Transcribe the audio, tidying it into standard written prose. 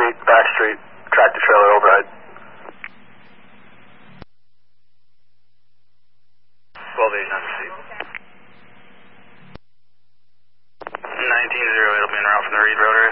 back street, tractor trailer overhead. 1289 feet. 19-0, it'll be en route from the Reed Rotary.